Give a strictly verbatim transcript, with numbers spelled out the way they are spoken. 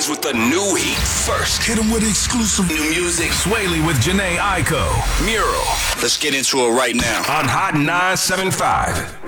Sundays with the new heat first. Hit them with exclusive New music. Swaley with Janae Aiko. Mural. Let's get into it right now. On Hot nine seven five.